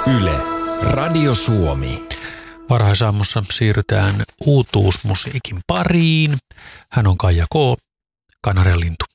Yle, Radio Suomi. Varhaisaamussa siirrytään uutuusmusiikin pariin. Hän on Kaija K. Kanarian lintu.